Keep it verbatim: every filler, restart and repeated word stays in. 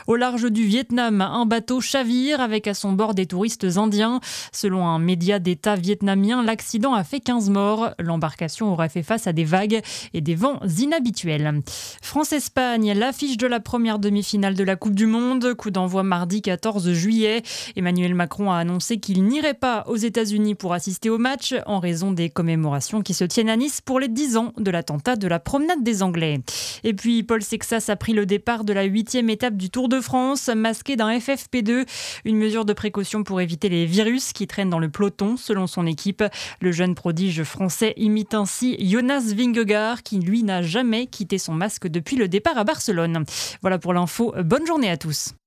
Au large du Vietnam, un bateau chavire avec à son bord des touristes indiens. Selon un média d'État vietnamien, l'accident a fait quinze morts. L'embarcation aurait fait face à des vagues et des vents inhabituels. France-Espagne, l'affiche de la première demi-finale de la Coupe du Monde. Coup d'envoi mardi quatorze juillet. Emmanuel Macron a annoncé qu'il n'irait pas aux États-Unis pour assister au match en raison des commémorations qui se tiennent à Nice pour les dix ans de l'attentat de la promenade des Anglais. Et puis Paul Sexas a pris le départ de la huitième étape du Tour de France, masqué d'un F F P deux, une mesure de précaution pour éviter les virus qui traînent dans le peloton, selon son équipe. Le jeune prodige français imite ainsi Jonas Vingegaard, qui lui n'a jamais quitté son masque depuis le départ à Barcelone. Voilà pour l'info, bonne journée à tous.